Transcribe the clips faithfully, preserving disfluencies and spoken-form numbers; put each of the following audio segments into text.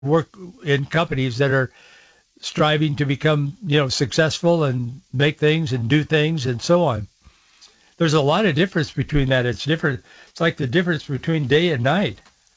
work in companies that are striving to become, you know, successful and make things and do things and so on. There's a lot of difference between that. It's different. It's like the difference between day and night.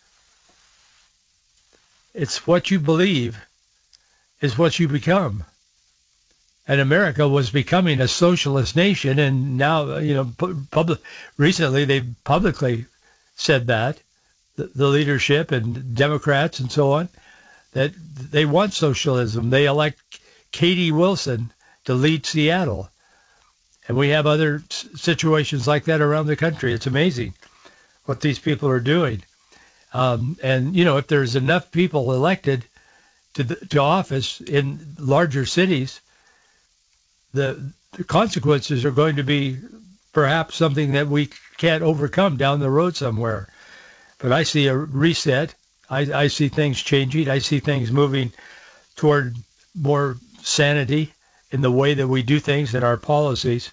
It's what you believe is what you become. And America was becoming a socialist nation, and now, you know, public, recently they publicly said that, the, the leadership and Democrats and so on, that they want socialism. They elect Katie Wilson to lead Seattle. And we have other situations like that around the country. It's amazing what these people are doing. Um, and, you know, if there's enough people elected to, the, to office in larger cities, the, the consequences are going to be perhaps something that we can't overcome down the road somewhere. But I see a reset. I, I see things changing. I see things moving toward more sanity in the way that we do things and our policies.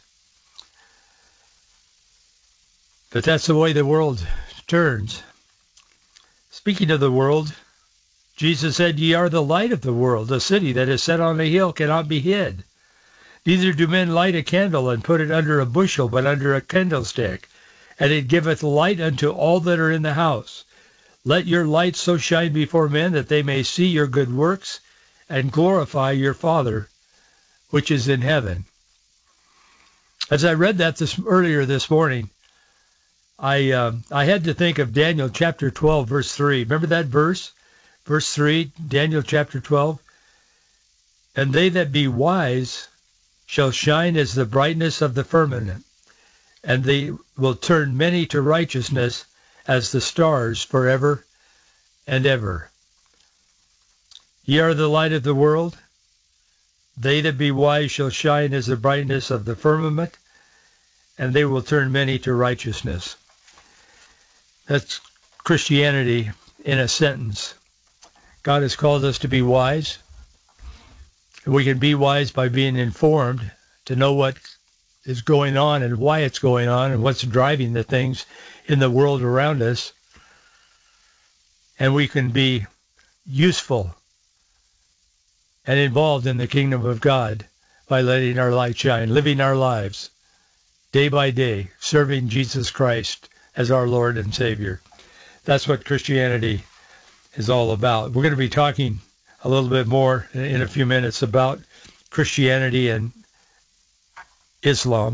But that's the way the world turns. Speaking of the world, Jesus said, "Ye are the light of the world. A city that is set on a hill cannot be hid. Neither do men light a candle and put it under a bushel, but under a candlestick, and it giveth light unto all that are in the house. Let your light so shine before men that they may see your good works and glorify your Father which is in heaven." As I read that this earlier this morning, I uh, I had to think of Daniel chapter twelve, verse three. Remember that verse? Verse three, Daniel chapter twelve. "And they that be wise shall shine as the brightness of the firmament, and they will turn many to righteousness as the stars forever and ever. Ye are the light of the world. They that be wise shall shine as the brightness of the firmament, and they will turn many to righteousness." That's Christianity in a sentence. God has called us to be wise. We can be wise by being informed, to know what is going on and why it's going on and what's driving the things in the world around us. And we can be useful and involved in the kingdom of God by letting our light shine, living our lives day by day, serving Jesus Christ as our Lord and Savior. That's what Christianity is all about. We're going to be talking a little bit more in a few minutes about Christianity and Islam.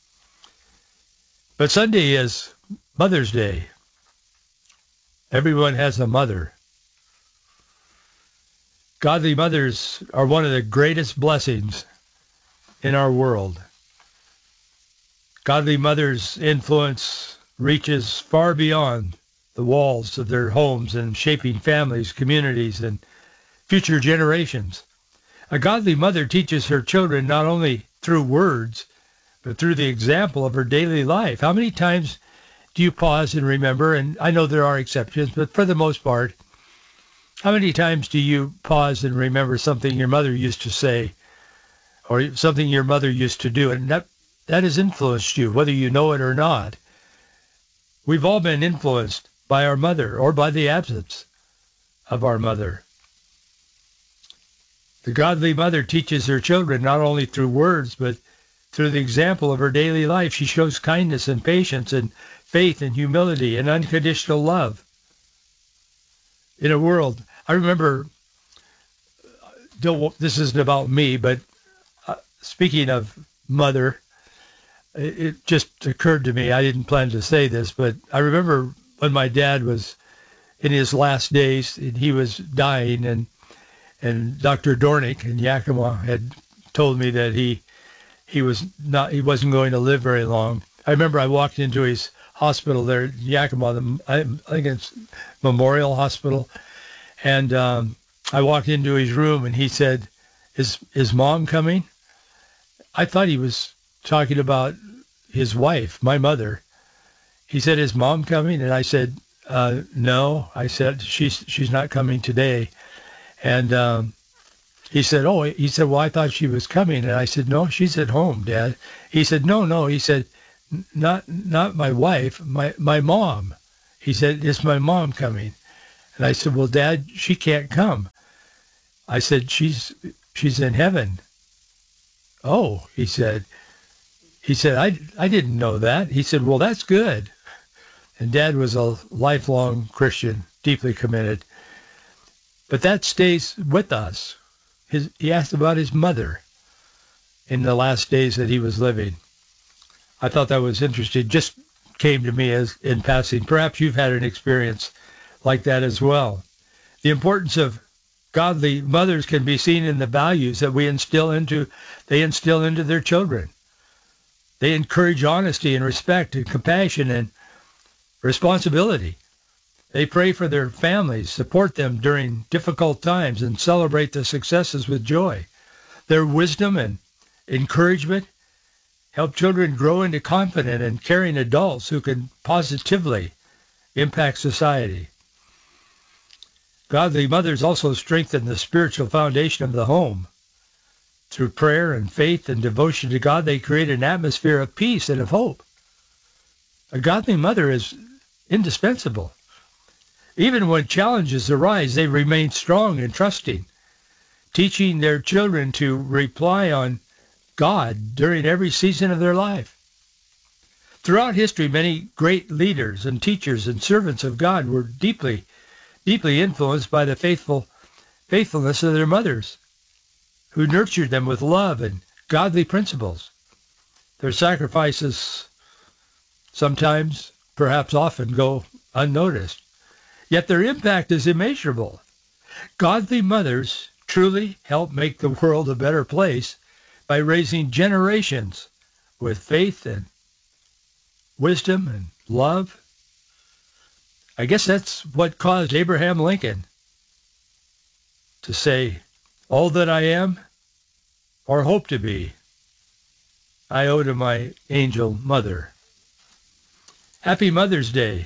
But Sunday is Mother's Day. Everyone has a mother. Godly mothers are one of the greatest blessings in our world. Godly mothers' influence reaches far beyond the walls of their homes and shaping families, communities, and future generations. A godly mother teaches her children not only through words, but through the example of her daily life. How many times do you pause and remember, and I know there are exceptions, but for the most part, how many times do you pause and remember something your mother used to say or something your mother used to do, and that, that has influenced you, whether you know it or not? We've all been influenced by our mother or by the absence of our mother. The godly mother teaches her children not only through words, but through the example of her daily life. She shows kindness and patience and faith and humility and unconditional love. In a world, I remember, this isn't about me, but uh, speaking of mother, it, it just occurred to me, I didn't plan to say this, but I remember when my dad was in his last days and he was dying, and and Doctor Dornick in Yakima had told me that he he was not he wasn't going to live very long. I remember I walked into his hospital there in Yakima, the, I, I think it's Memorial Hospital, and um, I walked into his room and he said, "Is is Mom coming?" I thought he was talking about his wife, my mother. He said, "Is Mom coming?" And I said, uh, "No." I said, "She's she's not coming today." And um, he said, "Oh," he said, "Well, I thought she was coming." And I said, "No, she's at home, Dad." He said, "No, no." He said, "Not not my wife, my my mom." He said, "Is my mom coming?" And And I said, well, Dad, she can't come. I said, she's she's in heaven. Oh, he said. He said, I, I didn't know that. He said, well, that's good. And Dad was a lifelong Christian, deeply committed. But that stays with us. His, he asked about his mother in the last days that he was living. I thought that was interesting. Just came to me as in passing. Perhaps you've had an experience like that as well. The importance of godly mothers can be seen in the values that we instill into, they instill into their children. They encourage honesty and respect and compassion and responsibility. They pray for their families, support them during difficult times, and celebrate their successes with joy. Their wisdom and encouragement help children grow into confident and caring adults who can positively impact society. Godly mothers also strengthen the spiritual foundation of the home. Through prayer and faith and devotion to God, they create an atmosphere of peace and of hope. A godly mother is indispensable. Even when challenges arise, they remain strong and trusting, teaching their children to rely on God during every season of their life. Throughout history, many great leaders and teachers and servants of God were deeply, deeply influenced by the faithful faithfulness of their mothers, who nurtured them with love and godly principles. Their sacrifices sometimes, perhaps often, go unnoticed. Yet their impact is immeasurable. Godly mothers truly help make the world a better place by raising generations with faith and wisdom and love. I guess that's what caused Abraham Lincoln to say, all that I am or hope to be, I owe to my angel mother. Happy Mother's Day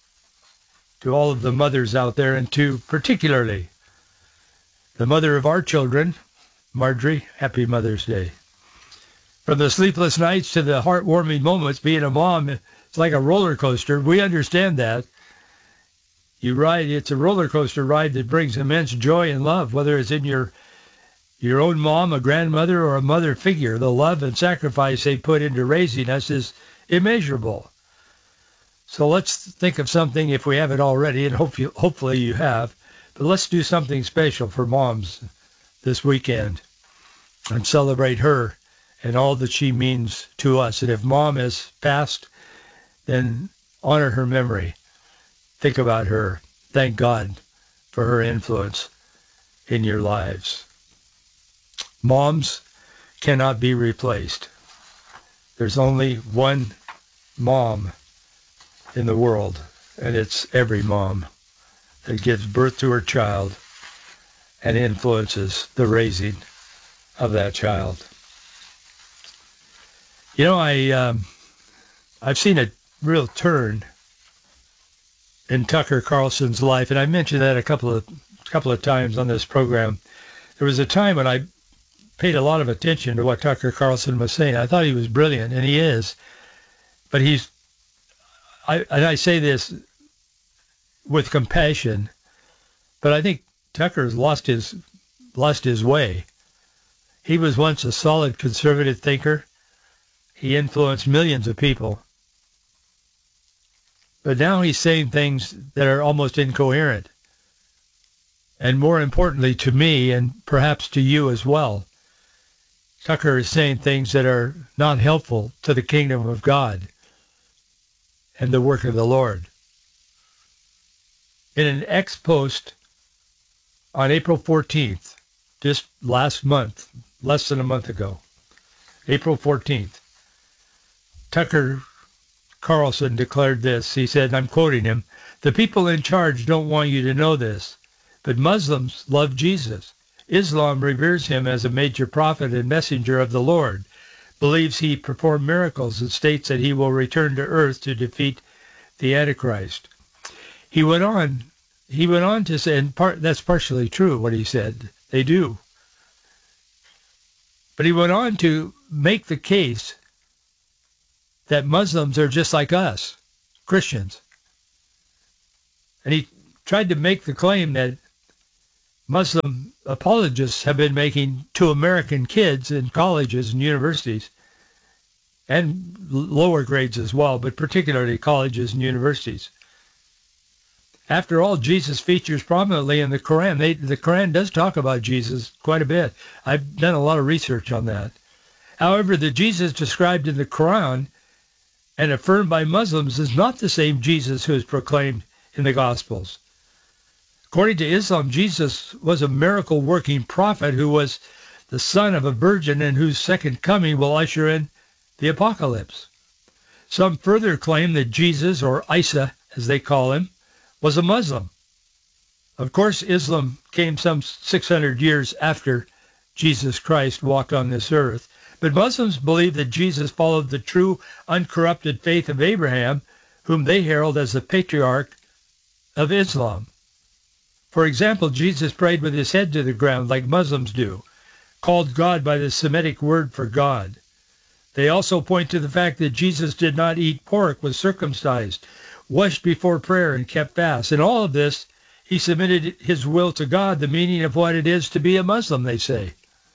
to all of the mothers out there, and to particularly the mother of our children, Marjorie. Happy Mother's Day. From the sleepless nights to the heartwarming moments, being a mom, it's like a roller coaster. We understand that. You ride, it's a roller coaster ride that brings immense joy and love, whether it's in your your own mom, a grandmother, or a mother figure. The love and sacrifice they put into raising us is immeasurable. So let's think of something, if we haven't already, and hope you, hopefully you have, but let's do something special for moms this weekend and celebrate her and all that she means to us. And if mom has passed, then honor her memory. Think about her. Thank God for her influence in your lives. Moms cannot be replaced. There's only one mom in the world, and it's every mom that gives birth to her child and influences the raising of that child. You know, I um, I've seen a real turn in Tucker Carlson's life, and I mentioned that a couple of couple of times on this program. There was a time when I paid a lot of attention to what Tucker Carlson was saying. I thought he was brilliant, and he is. But he's, I, and I say this with compassion, but I think Tucker's lost his lost his way. He was once a solid conservative thinker. He influenced millions of people. But now he's saying things that are almost incoherent. And more importantly to me, and perhaps to you as well, Tucker is saying things that are not helpful to the kingdom of God and the work of the Lord. In an ex-post on April fourteenth, just last month, less than a month ago, April fourteenth, Tucker Carlson declared this. He said, I'm quoting him, "The people in charge don't want you to know this, but Muslims love Jesus. Islam reveres him as a major prophet and messenger of the Lord, believes he performed miracles, and states that he will return to earth to defeat the Antichrist." He went on, he went on to say, and part, that's partially true what he said, they do. But he went on to make the case that Muslims are just like us, Christians. And he tried to make the claim that Muslim apologists have been making to American kids in colleges and universities, and lower grades as well, but particularly colleges and universities. After all, Jesus features prominently in the Quran. They, the Quran does talk about Jesus quite a bit. I've done a lot of research on that. However, the Jesus described in the Quran and affirmed by Muslims is not the same Jesus who is proclaimed in the Gospels. According to Islam, Jesus was a miracle-working prophet who was the son of a virgin and whose second coming will usher in the apocalypse. Some further claim that Jesus, or Isa as they call him, was a Muslim. Of course, Islam came some six hundred years after Jesus Christ walked on this earth, but Muslims believe that Jesus followed the true, uncorrupted faith of Abraham, whom they herald as the patriarch of Islam. For example, Jesus prayed with his head to the ground like Muslims do, called God by the Semitic word for God. They also point to the fact that Jesus did not eat pork, was circumcised, washed before prayer, and kept fast. In all of this, he submitted his will to God, the meaning of what it is to be a Muslim, they say.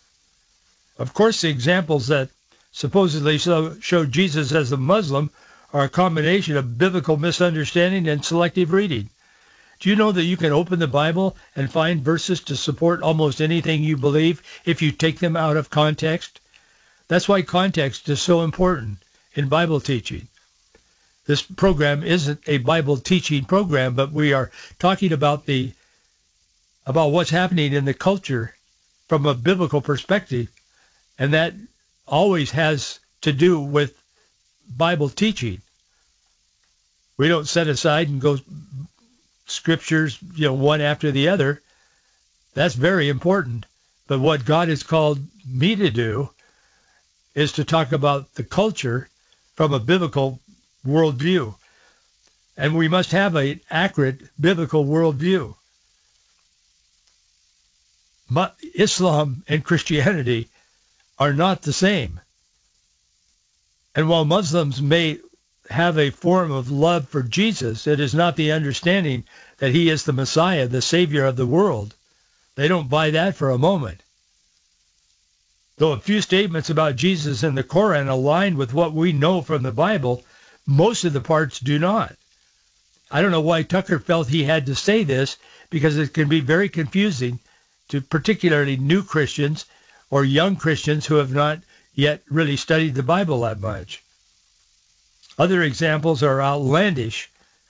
Of course, the examples that supposedly show, show Jesus as a Muslim are a combination of biblical misunderstanding and selective reading. Do you know that you can open the Bible and find verses to support almost anything you believe if you take them out of context? That's why context is so important in Bible teaching. This program isn't a Bible teaching program, but we are talking about the about what's happening in the culture from a biblical perspective, and that always has to do with Bible teaching. We don't set aside and go scriptures, you know, one after the other. That's very important. But what God has called me to do is to talk about the culture from a biblical worldview. And we must have an accurate biblical worldview. But Islam and Christianity are not the same. And while Muslims may have a form of love for Jesus, it is not the understanding that he is the Messiah, the Savior of the world. They don't buy that for a moment. Though a few statements about Jesus in the Quran align with what we know from the Bible, most of the parts do not. I don't know why Tucker felt he had to say this, because it can be very confusing to particularly new Christians or young Christians who have not yet really studied the Bible that much. Other examples are outlandish.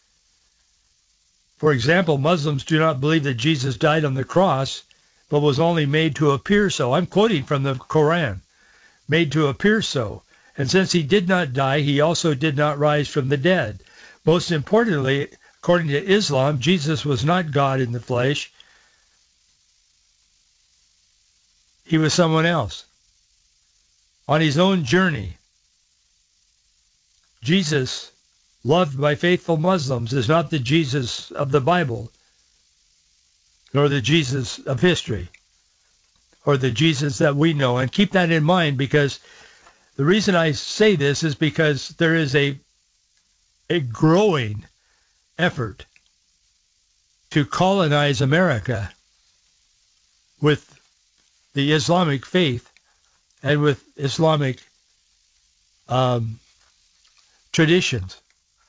For example, Muslims do not believe that Jesus died on the cross, but was only made to appear so. I'm quoting from the Quran. Made to appear so. And since he did not die, he also did not rise from the dead. Most importantly, according to Islam, Jesus was not God in the flesh. He was someone else. On his own journey, Jesus, loved by faithful Muslims, is not the Jesus of the Bible, nor the Jesus of history, or the Jesus that we know. And keep that in mind, because the reason I say this is because there is a a growing effort to colonize America with the Islamic faith and with Islamic um, traditions.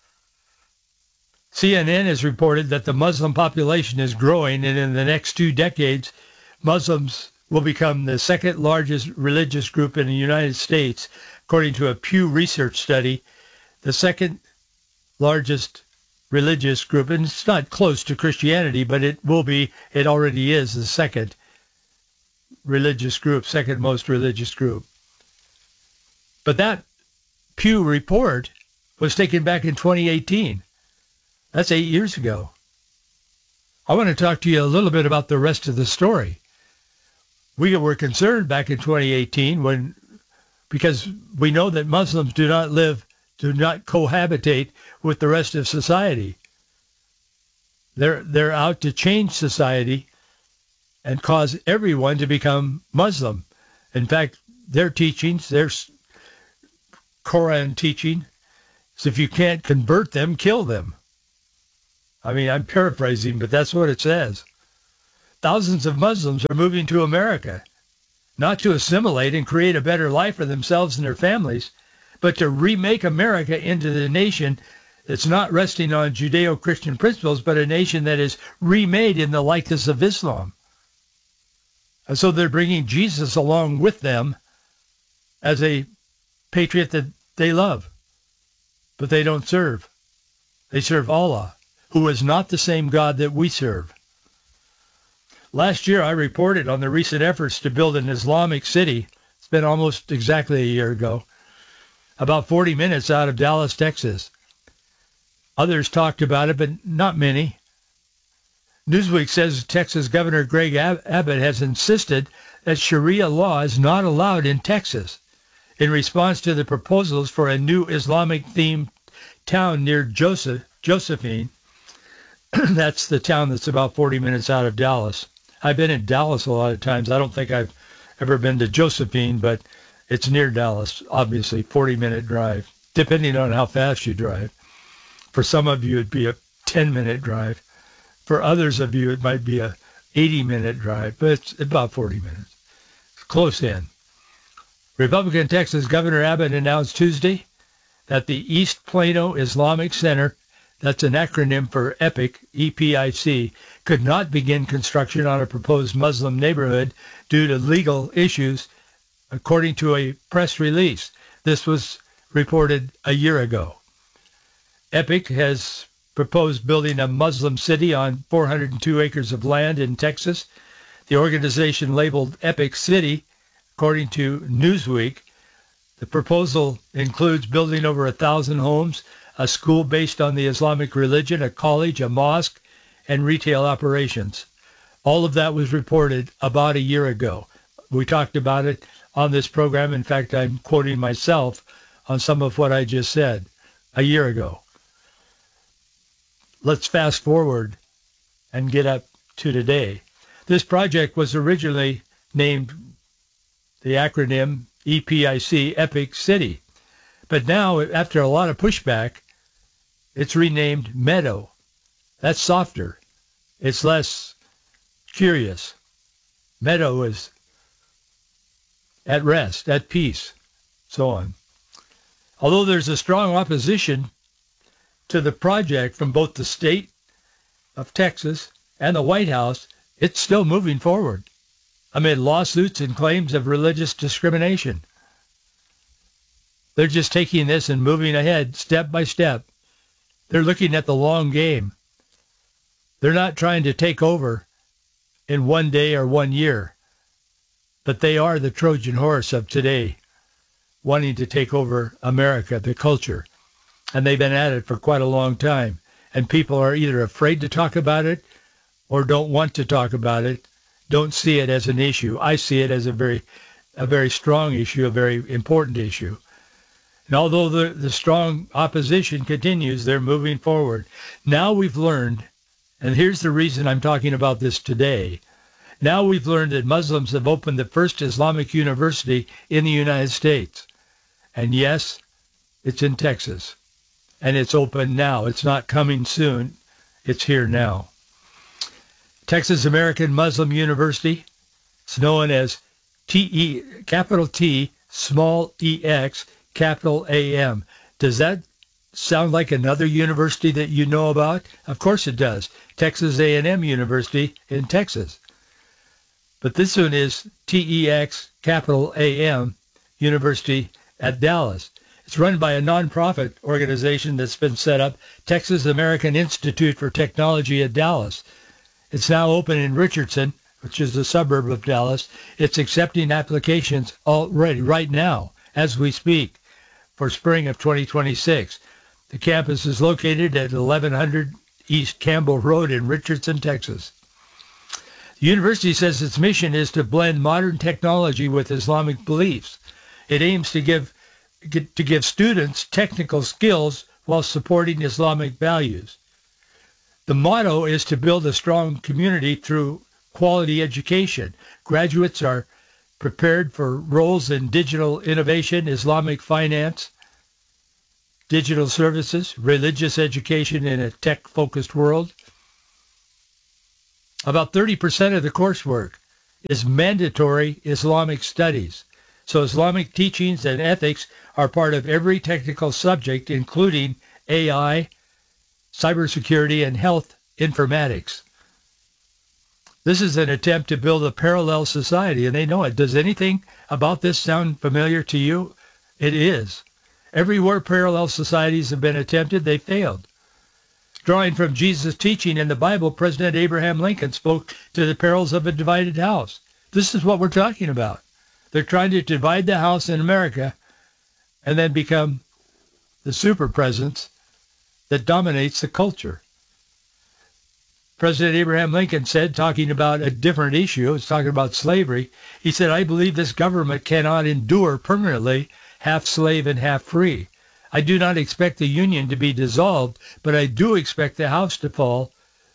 C N N has reported that the Muslim population is growing, and in the next two decades, Muslims will become the second largest religious group in the United States, according to a Pew Research study. The second largest religious group, and it's not close to Christianity, but it will be, it already is the second religious group, second most religious group. But that Pew report was taken back in twenty eighteen. That's eight years ago. I want to talk to you a little bit about the rest of the story. We were concerned back in twenty eighteen when, because we know that Muslims do not live, do not cohabitate with the rest of society. They're they're out to change society and cause everyone to become Muslim. In fact, their teachings, their Quran teaching, is if you can't convert them, kill them. I mean, I'm paraphrasing, but that's what it says. Thousands of Muslims are moving to America, not to assimilate and create a better life for themselves and their families, but to remake America into the nation that's not resting on Judeo-Christian principles, but a nation that is remade in the likeness of Islam. And so they're bringing Jesus along with them as a patriot that they love, but they don't serve. They serve Allah, who is not the same God that we serve. Last year, I reported on the recent efforts to build an Islamic city. It's been almost exactly a year ago, about forty minutes out of Dallas, Texas. Others talked about it, but not many. Newsweek says Texas Governor Greg Abbott has insisted that Sharia law is not allowed in Texas in response to the proposals for a new Islamic-themed town near Joseph, Josephine. That's the town that's about forty minutes out of Dallas. I've been in Dallas a lot of times. I don't think I've ever been to Josephine, but it's near Dallas, obviously, forty-minute drive, depending on how fast you drive. For some of you, it'd be a ten-minute drive. For others of you, it might be a eighty-minute drive, but it's about forty minutes. It's close in. Republican Texas Governor Abbott announced Tuesday that the East Plano Islamic Center, that's an acronym for EPIC, E P I C, could not begin construction on a proposed Muslim neighborhood due to legal issues, according to a press release. This was reported a year ago. EPIC has proposed building a Muslim city on four hundred two acres of land in Texas. The organization labeled EPIC City, according to Newsweek. The proposal includes building over a thousand homes, a school based on the Islamic religion, a college, a mosque, and retail operations. All of that was reported about a year ago. We talked about it on this program. In fact, I'm quoting myself on some of what I just said a year ago. Let's fast forward and get up to today. This project was originally named the acronym E P I C, EPIC City. But now, after a lot of pushback, it's renamed Meadow. That's softer. It's less curious. Meadow is at rest, at peace, so on. Although there's a strong opposition to the project from both the state of Texas and the White House, it's still moving forward amid lawsuits and claims of religious discrimination. They're just taking this and moving ahead step by step. They're looking at the long game. They're not trying to take over in one day or one year, but they are the Trojan horse of today, wanting to take over America, the culture. And they've been at it for quite a long time. And people are either afraid to talk about it or don't want to talk about it, don't see it as an issue. I see it as a very, a very strong issue, a very important issue. And although the, the strong opposition continues, they're moving forward. Now we've learned, and here's the reason I'm talking about this today. Now we've learned that Muslims have opened the first Islamic university in the United States. And yes, it's in Texas. And it's open now. It's not coming soon. It's here now. Texas American Muslim University. It's known as T E, capital T, small E X, capital A M. Does that sound like another university that you know about? Of course it does. Texas A and M University in Texas. But this one is T E X, capital A M, University at Dallas. It's run by a nonprofit organization that's been set up, Texas American Institute for Technology at Dallas. It's now open in Richardson, which is a suburb of Dallas. It's accepting applications already, right now, as we speak, for spring of twenty twenty-six. The campus is located at eleven hundred East Campbell Road in Richardson, Texas. The university says its mission is to blend modern technology with Islamic beliefs. It aims to give to give students technical skills while supporting Islamic values. The motto is to build a strong community through quality education. Graduates are prepared for roles in digital innovation, Islamic finance, digital services, religious education in a tech-focused world. About thirty percent of the coursework is mandatory Islamic studies. So Islamic teachings and ethics are part of every technical subject, including A I, cybersecurity, and health informatics. This is an attempt to build a parallel society, and they know it. Does anything about this sound familiar to you? It is. Everywhere parallel societies have been attempted, they failed. Drawing from Jesus' teaching in the Bible, President Abraham Lincoln spoke to the perils of a divided house. This is what we're talking about. They're trying to divide the house in America and then become the super presence that dominates the culture. President Abraham Lincoln said, talking about a different issue, he's talking about slavery, he said, I believe this government cannot endure permanently half slave and half free. I do not expect the Union to be dissolved, but I do expect the house to fall.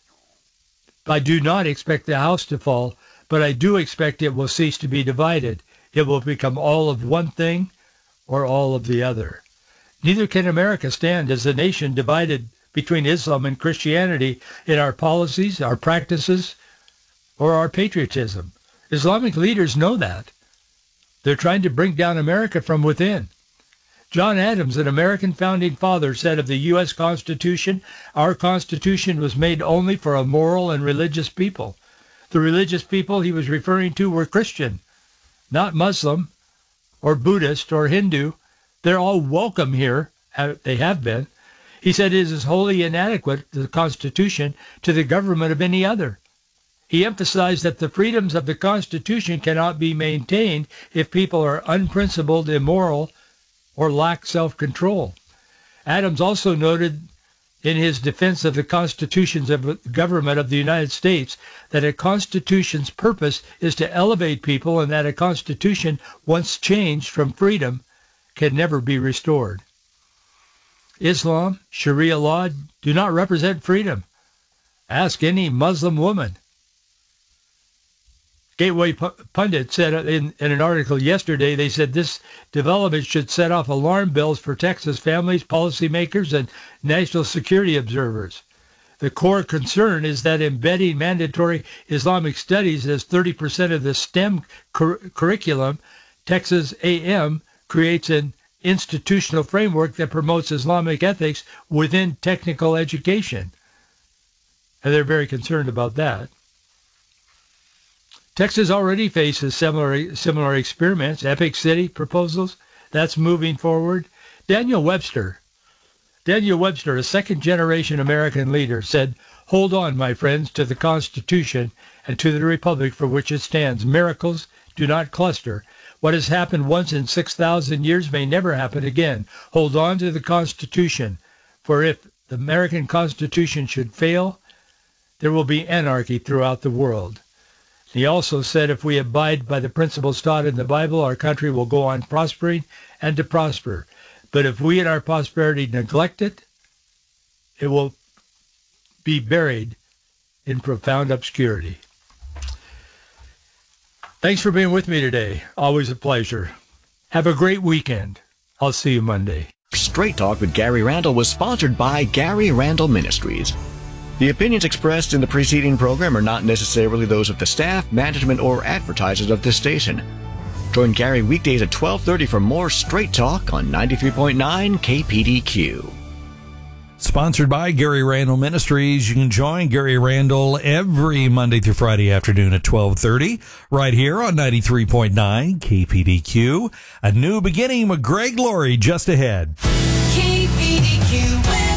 I do not expect the house to fall, but I do expect it will cease to be divided. It will become all of one thing or all of the other. Neither can America stand as a nation divided between Islam and Christianity in our policies, our practices, or our patriotism. Islamic leaders know that. They're trying to bring down America from within. John Adams, an American founding father, said of the U S Constitution, our Constitution was made only for a moral and religious people. The religious people he was referring to were Christian, not Muslim or Buddhist or Hindu. They're all welcome here. They have been. He said it is wholly inadequate, the Constitution, to the government of any other. He emphasized that the freedoms of the Constitution cannot be maintained if people are unprincipled, immoral, or lack self-control. Adams also noted in his defense of the constitutions of the government of the United States that a constitution's purpose is to elevate people and that a constitution, once changed from freedom, can never be restored. Islam, Sharia law, do not represent freedom. Ask any Muslim woman. Gateway Pundit said in, in an article yesterday, they said this development should set off alarm bells for Texas families, policymakers, and national security observers. The core concern is that embedding mandatory Islamic studies as thirty percent of the STEM cur- curriculum, Texas A M creates an institutional framework that promotes Islamic ethics within technical education. And they're very concerned about that. Texas already faces similar similar experiments, Epic City proposals. That's moving forward. Daniel Webster, Daniel Webster, a second-generation American leader, said, hold on, my friends, to the Constitution and to the Republic for which it stands. Miracles do not cluster. What has happened once in six thousand years may never happen again. Hold on to the Constitution, for if the American Constitution should fail, there will be anarchy throughout the world. He also said if we abide by the principles taught in the Bible, our country will go on prospering and to prosper. But if we in our prosperity neglect it, it will be buried in profound obscurity. Thanks for being with me today. Always a pleasure. Have a great weekend. I'll see you Monday. Straight Talk with Gary Randall was sponsored by Gary Randall Ministries. The opinions expressed in the preceding program are not necessarily those of the staff, management, or advertisers of this station. Join Gary weekdays at twelve thirty for more Straight Talk on ninety-three point nine K P D Q. Sponsored by Gary Randall Ministries. You can join Gary Randall every Monday through Friday afternoon at twelve thirty right here on ninety-three point nine K P D Q. A new beginning with Greg Laurie just ahead. K P D Q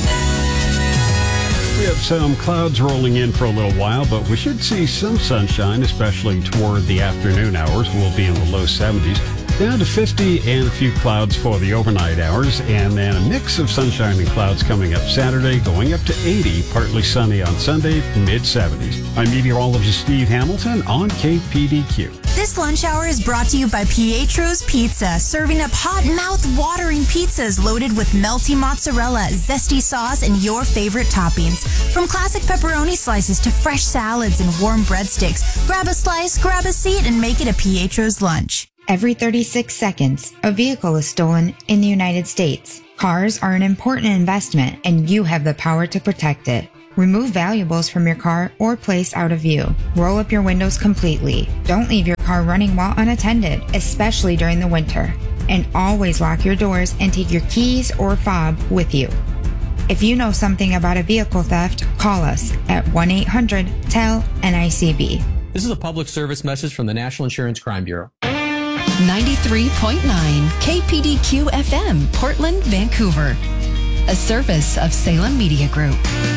We have some clouds rolling in for a little while, but we should see some sunshine, especially toward the afternoon hours. We'll be in the low seventies. Down to fifty and a few clouds for the overnight hours, and then a mix of sunshine and clouds coming up Saturday, going up to eighty, partly sunny on Sunday, mid seventies. I'm meteorologist Steve Hamilton on K P D Q. This lunch hour is brought to you by Pietro's Pizza, serving up hot, mouth-watering pizzas loaded with melty mozzarella, zesty sauce, and your favorite toppings. From classic pepperoni slices to fresh salads and warm breadsticks, grab a slice, grab a seat, and make it a Pietro's lunch. Every thirty-six seconds, a vehicle is stolen in the United States. Cars are an important investment, and you have the power to protect it. Remove valuables from your car or place out of view. Roll up your windows completely. Don't leave your car running while unattended, especially during the winter. And always lock your doors and take your keys or fob with you. If you know something about a vehicle theft, call us at one eight hundred T E L N I C B. This is a public service message from the National Insurance Crime Bureau. ninety-three point nine K P D Q F M, Portland, Vancouver. A service of Salem Media Group.